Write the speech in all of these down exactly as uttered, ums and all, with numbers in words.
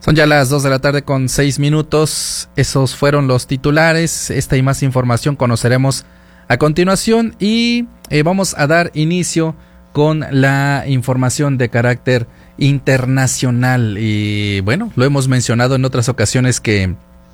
Son ya las dos de la tarde con seis minutos. Esos fueron los titulares. Esta y más información conoceremos a continuación y eh, vamos a dar inicio con la información de carácter internacional. Y bueno, lo hemos mencionado en otras ocasiones que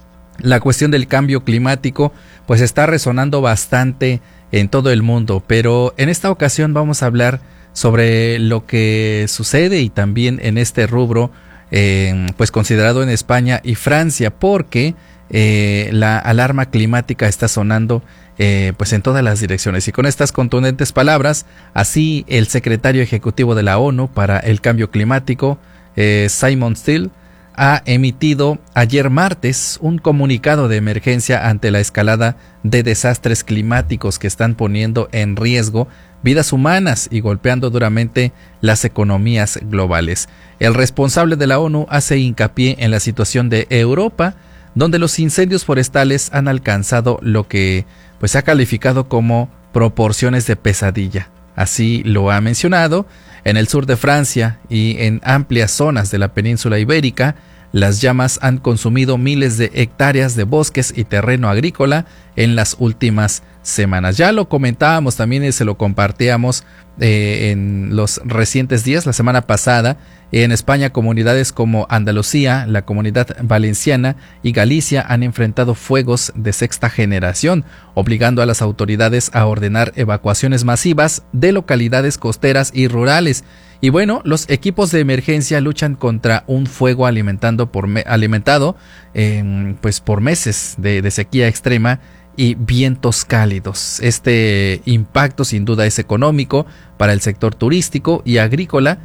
la cuestión del cambio climático pues está resonando bastante en todo el mundo, pero en esta ocasión vamos a hablar sobre lo que sucede y también en este rubro eh, pues considerado en España y Francia, porque eh, la alarma climática está sonando eh, pues en todas las direcciones. Y con estas contundentes palabras, así el secretario ejecutivo de la ONU para el cambio climático, eh, Simon Still, ha emitido ayer martes un comunicado de emergencia ante la escalada de desastres climáticos que están poniendo en riesgo vidas humanas y golpeando duramente las economías globales. El responsable de la ONU hace hincapié en la situación de Europa, donde los incendios forestales han alcanzado lo que pues se ha calificado como proporciones de pesadilla. Así lo ha mencionado. En el sur de Francia y en amplias zonas de la península ibérica, las llamas han consumido miles de hectáreas de bosques y terreno agrícola en las últimas semanas. Ya lo comentábamos también y se lo compartíamos eh, en los recientes días. La semana pasada, en España, comunidades como Andalucía, la Comunidad Valenciana y Galicia han enfrentado fuegos de sexta generación, obligando a las autoridades a ordenar evacuaciones masivas de localidades costeras y rurales. Y bueno, los equipos de emergencia luchan contra un fuego alimentando por me, alimentado eh, pues por meses de, de sequía extrema y vientos cálidos. Este impacto sin duda es económico para el sector turístico y agrícola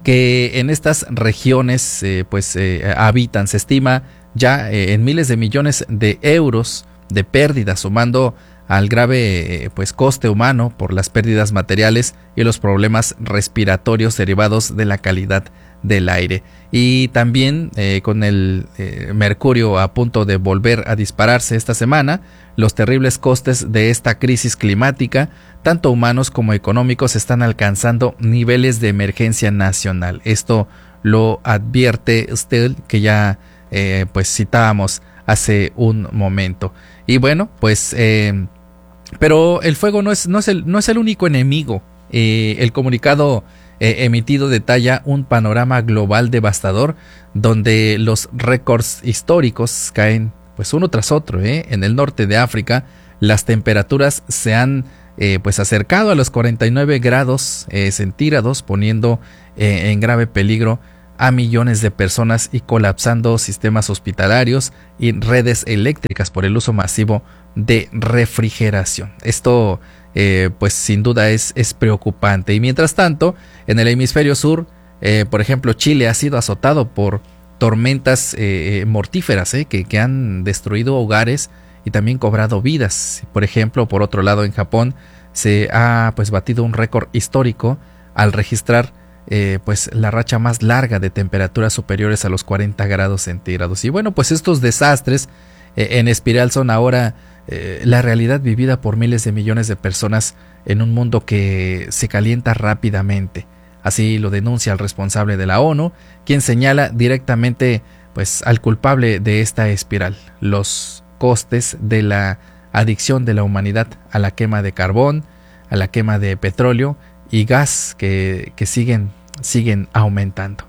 que en estas regiones eh, pues eh, habitan. Se estima ya eh, en miles de millones de euros de pérdidas, sumando al grave eh, pues coste humano por las pérdidas materiales y los problemas respiratorios derivados de la calidad del aire. Y también eh, con el eh, mercurio a punto de volver a dispararse esta semana, los terribles costes de esta crisis climática, tanto humanos como económicos, están alcanzando niveles de emergencia nacional. Esto lo advierte usted, que ya eh, pues citábamos hace un momento. Y bueno, pues eh, pero el fuego no es, no es, el, no es el único enemigo. Eh, el comunicado eh, emitido detalla un panorama global devastador donde los récords históricos caen pues uno tras otro. Eh. En el norte de África las temperaturas se han eh, pues acercado a los cuarenta y nueve grados eh, centígrados, poniendo eh, en grave peligro a millones de personas y colapsando sistemas hospitalarios y redes eléctricas por el uso masivo de refrigeración. Esto eh, pues sin duda es, es preocupante. Y mientras tanto, en el hemisferio sur, eh, por ejemplo, Chile ha sido azotado por tormentas eh, mortíferas eh, que, que han destruido hogares y también cobrado vidas. Por ejemplo, por otro lado, en Japón se ha pues batido un récord histórico al registrar Eh, pues la racha más larga de temperaturas superiores a los cuarenta grados centígrados. Y bueno, pues estos desastres eh, en espiral son ahora eh, la realidad vivida por miles de millones de personas en un mundo que se calienta rápidamente. Así lo denuncia el responsable de la ONU, quien señala directamente pues al culpable de esta espiral: los costes de la adicción de la humanidad a la quema de carbón, a la quema de petróleo y gas que, que siguen, siguen aumentando.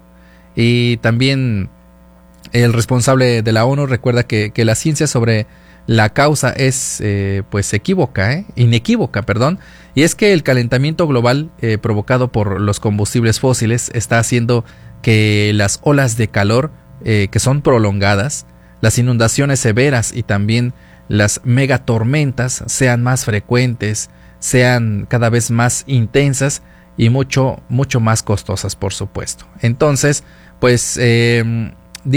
Y también el responsable de la ONU recuerda que, que la ciencia sobre la causa es eh, pues equívoca, eh, inequívoca, perdón, y es que el calentamiento global eh, provocado por los combustibles fósiles está haciendo que las olas de calor eh, que son prolongadas, las inundaciones severas y también las megatormentas sean más frecuentes, sean cada vez más intensas y mucho, mucho más costosas, por supuesto. Entonces, pues eh,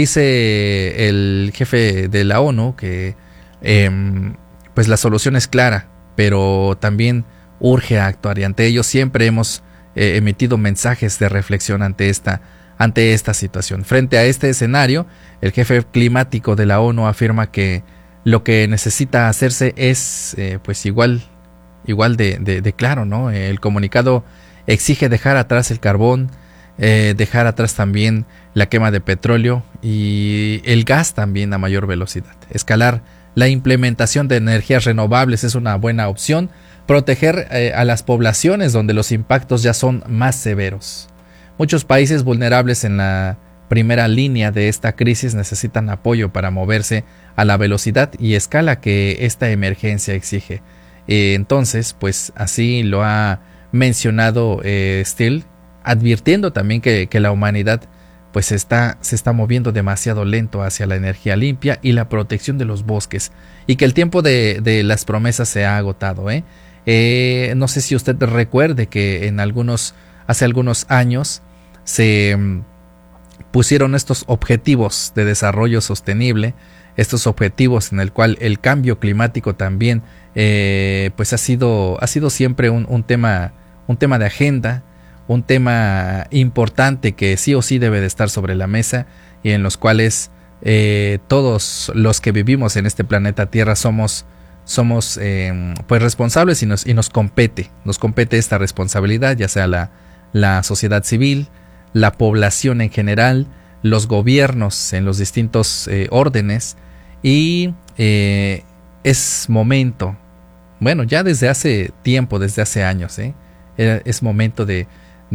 dice el jefe de la ONU que eh, pues la solución es clara, pero también urge a actuar, y ante ello siempre hemos eh, emitido mensajes de reflexión ante esta, ante esta situación. Frente a este escenario, el jefe climático de la ONU afirma que lo que necesita hacerse es eh, pues igual igual de, de, de claro, ¿no? El comunicado exige dejar atrás el carbón, eh, dejar atrás también la quema de petróleo y el gas también a mayor velocidad. Escalar la implementación de energías renovables es una buena opción. Proteger eh, a las poblaciones donde los impactos ya son más severos. Muchos países vulnerables en la primera línea de esta crisis necesitan apoyo para moverse a la velocidad y escala que esta emergencia exige. Eh, entonces, pues así lo ha mencionado eh, Steele, advirtiendo también que, que la humanidad pues está, se está moviendo demasiado lento hacia la energía limpia y la protección de los bosques, y que el tiempo de, de las promesas se ha agotado. ¿eh? Eh, no sé si usted recuerde que en algunos, hace algunos años se mm, pusieron estos objetivos de desarrollo sostenible, estos objetivos en el cual el cambio climático también eh, pues ha sido, ha sido siempre un, un tema, un tema de agenda, un tema importante que sí o sí debe de estar sobre la mesa, y en los cuales eh, todos los que vivimos en este planeta Tierra somos somos eh, pues responsables y nos, y nos compete, nos compete esta responsabilidad, ya sea la, la sociedad civil, la población en general, los gobiernos en los distintos eh, órdenes, y eh, es momento, bueno, ya desde hace tiempo, desde hace años, ¿eh? es momento de,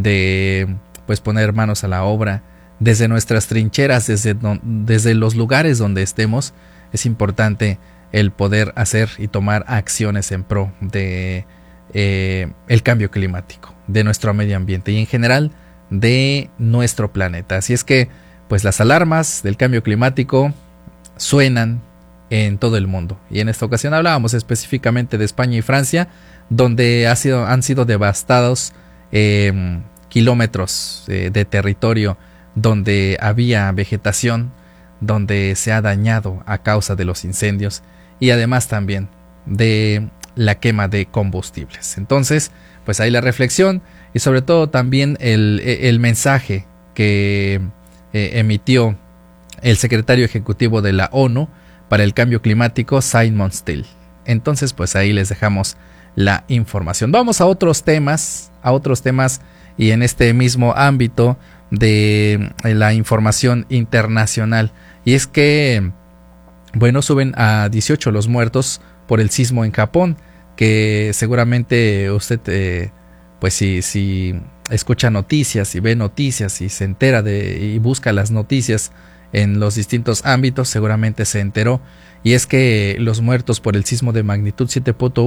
de pues poner manos a la obra, desde nuestras trincheras, desde, desde los lugares donde estemos. Es importante el poder hacer y tomar acciones en pro de eh, el cambio climático, de nuestro medio ambiente y en general de nuestro planeta. Así es que pues las alarmas del cambio climático suenan en todo el mundo, y en esta ocasión hablábamos específicamente de España y Francia, donde ha sido, han sido devastados eh, kilómetros eh, de territorio donde había vegetación, donde se ha dañado a causa de los incendios y además también de la quema de combustibles. Entonces, pues ahí la reflexión y sobre todo también el, el mensaje que eh, emitió el secretario ejecutivo de la ONU para el cambio climático, Simon Steele. Entonces, pues ahí les dejamos la información. Vamos a otros temas, a otros temas y en este mismo ámbito de la información internacional. Y es que, bueno, suben a dieciocho los muertos por el sismo en Japón, que seguramente usted, eh, pues si, si escucha noticias y ve noticias y se entera de y busca las noticias en los distintos ámbitos, seguramente se enteró. Y es que los muertos por el sismo de magnitud siete punto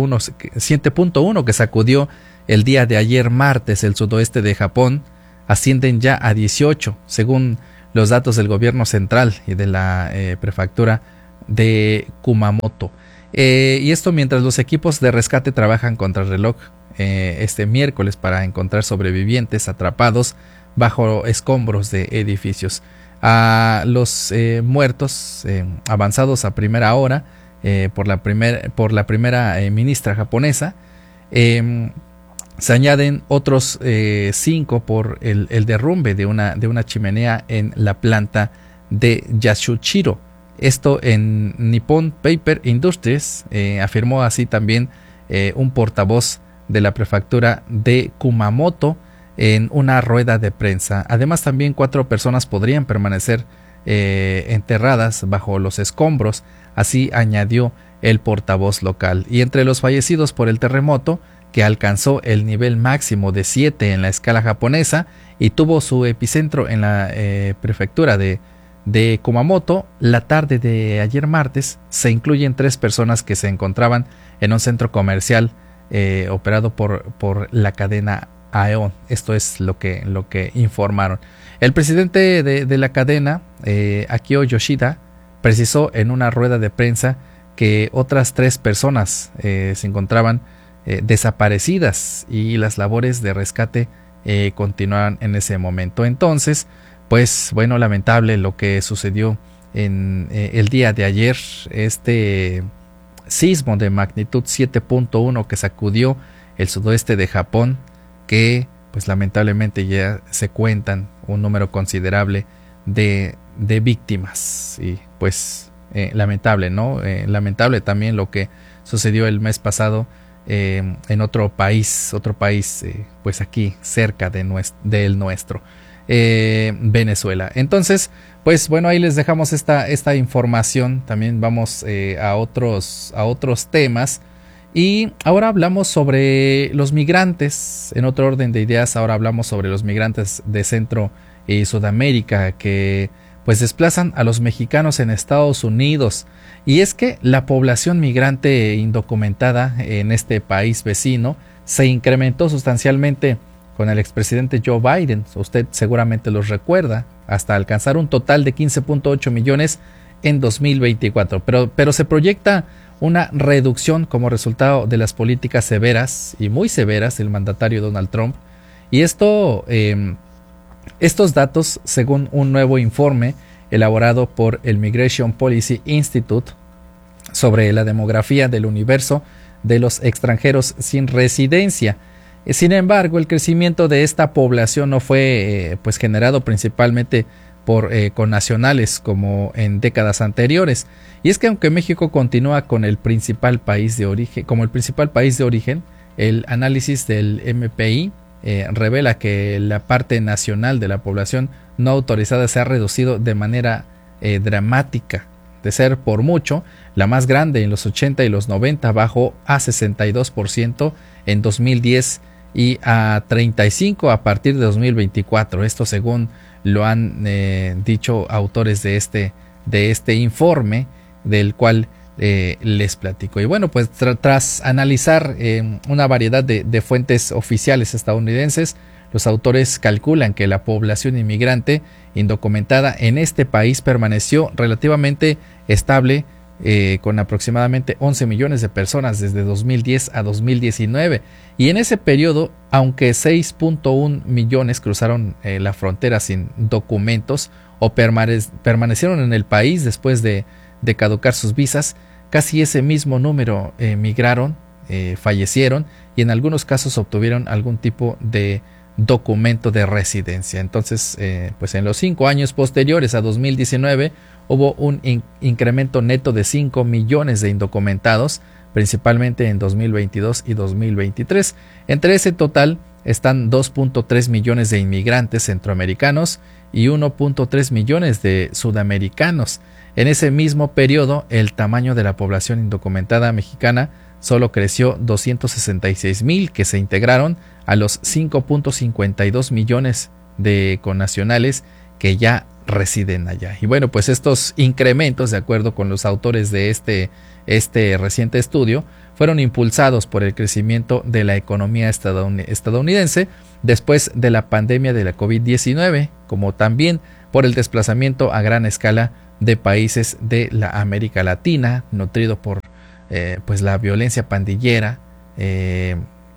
uno que sacudió el día de ayer martes el sudoeste de Japón ascienden ya a dieciocho, según los datos del gobierno central y de la eh, prefectura de Kumamoto. Eh, y esto mientras los equipos de rescate trabajan contra el reloj eh, este miércoles para encontrar sobrevivientes atrapados bajo escombros de edificios. A los eh, muertos eh, avanzados a primera hora eh, por la, primer, por la primera eh, ministra japonesa, eh, se añaden otros eh, cinco por el, el derrumbe de una, de una chimenea en la planta de Yasuchiro. Esto en Nippon Paper Industries, eh, afirmó así también eh, un portavoz de la prefectura de Kumamoto en una rueda de prensa. Además, también cuatro personas podrían permanecer eh, enterradas bajo los escombros, así añadió el portavoz local. Y entre los fallecidos por el terremoto, que alcanzó el nivel máximo de siete en la escala japonesa y tuvo su epicentro en la eh, prefectura de, de Kumamoto, la tarde de ayer martes, se incluyen tres personas que se encontraban en un centro comercial eh, operado por, por la cadena Aeon. Esto es lo que, lo que informaron. El presidente de, de la cadena, eh, Akio Yoshida, precisó en una rueda de prensa que otras tres personas eh, se encontraban eh, desaparecidas y las labores de rescate eh, continuaban en ese momento. Entonces, pues bueno, lamentable lo que sucedió en eh, el día de ayer, este sismo de magnitud siete punto uno que sacudió el sudoeste de Japón, que pues lamentablemente ya se cuentan un número considerable de, de víctimas. Y pues eh, lamentable, ¿no? Eh, lamentable también lo que sucedió el mes pasado eh, en otro país, otro país eh, pues aquí cerca de nuestro, del nuestro. eh, Venezuela. Entonces, pues bueno, ahí les dejamos esta, esta información. También vamos eh, a, otros, a otros temas. Y ahora hablamos sobre los migrantes. En otro orden de ideas, ahora hablamos sobre los migrantes de Centro y Sudamérica que pues desplazan a los mexicanos en Estados Unidos. Y es que la población migrante indocumentada en este país vecino se incrementó sustancialmente con el expresidente Joe Biden. Usted seguramente los recuerda, hasta alcanzar un total de quince punto ocho millones en dos mil veinticuatro. Pero, pero se proyecta una reducción como resultado de las políticas severas y muy severas del mandatario Donald Trump. Y esto, eh, estos datos, según un nuevo informe elaborado por el Migration Policy Institute sobre la demografía del universo de los extranjeros sin residencia. Sin embargo, el crecimiento de esta población no fue eh, pues generado principalmente por eh, connacionales como en décadas anteriores. Y es que aunque México continúa con el principal país de origen, como el principal país de origen, el análisis del M P I eh, revela que la parte nacional de la población no autorizada se ha reducido de manera eh, dramática. De ser por mucho la más grande en los ochenta y los noventa, bajó a sesenta y dos por ciento en dos mil diez y a treinta y cinco por ciento a partir de dos mil veinticuatro. Esto según lo han eh, dicho autores de este, de este informe, del cual eh, les platico. Y bueno, pues tra tras analizar eh, una variedad de, de fuentes oficiales estadounidenses, los autores calculan que la población inmigrante indocumentada en este país permaneció relativamente estable eh, con aproximadamente once millones de personas desde dos mil diez a dos mil diecinueve. Y en ese periodo, aunque seis punto uno millones cruzaron eh, la frontera sin documentos o permane permanecieron en el país después de, de caducar sus visas, casi ese mismo número eh, migraron, eh, fallecieron y en algunos casos obtuvieron algún tipo de documento de residencia. Entonces, eh, pues en los cinco años posteriores a dos mil diecinueve hubo un in incremento neto de cinco millones de indocumentados, principalmente en dos mil veintidós y dos mil veintitrés. Entre ese total están dos punto tres millones de inmigrantes centroamericanos y uno punto tres millones de sudamericanos. En ese mismo periodo, el tamaño de la población indocumentada mexicana solo creció doscientos sesenta y seis mil, que se integraron a los cinco punto cincuenta y dos millones de connacionales que ya residen allá. Y bueno, pues estos incrementos, de acuerdo con los autores de este, este reciente estudio, fueron impulsados por el crecimiento de la economía estadounidense después de la pandemia de la COVID diecinueve, como también por el desplazamiento a gran escala de países de la América Latina, nutrido por eh, pues la violencia pandillera, eh,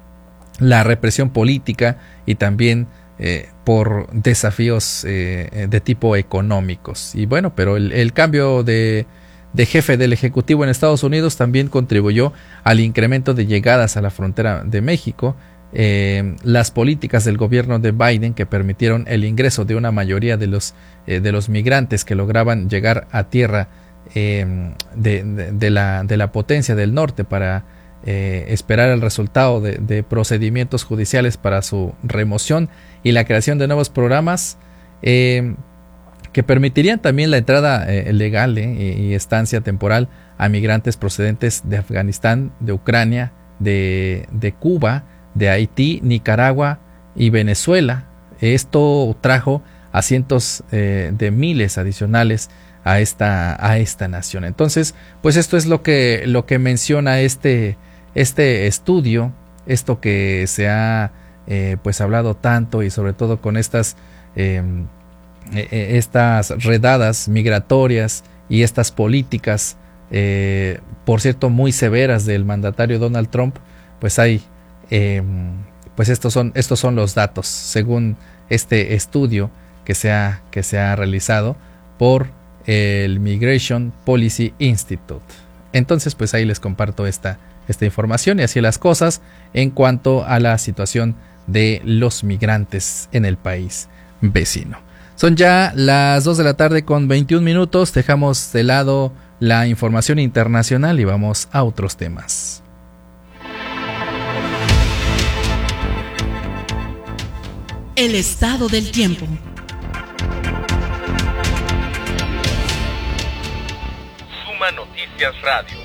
la represión política y también eh, por desafíos eh, de tipo económicos. Y bueno, pero el, el cambio de, de jefe del Ejecutivo en Estados Unidos también contribuyó al incremento de llegadas a la frontera de México. Eh, las políticas del gobierno de Biden, que permitieron el ingreso de una mayoría de los, eh, de los migrantes que lograban llegar a tierra eh, de, de, de, la, de la potencia del norte para eh, esperar el resultado de, de procedimientos judiciales para su remoción y la creación de nuevos programas eh, que permitirían también la entrada eh, legal eh, y estancia temporal a migrantes procedentes de Afganistán, de Ucrania, de, de Cuba, de Haití, Nicaragua y Venezuela. Esto trajo a cientos eh, de miles adicionales a esta, a esta nación. Entonces, pues esto es lo que, lo que menciona este, este estudio, esto que se ha eh, pues hablado tanto y sobre todo con estas, eh, estas redadas migratorias y estas políticas, eh, por cierto, muy severas del mandatario Donald Trump. Pues hay Eh, pues estos son, estos son los datos según este estudio que se ha, que se ha realizado por el Migration Policy Institute. Entonces, pues ahí les comparto esta, esta información y así las cosas en cuanto a la situación de los migrantes en el país vecino. Son ya las dos de la tarde con veintiún minutos. Dejamos de lado la información internacional y vamos a otros temas. El estado del tiempo. Noticias Radio.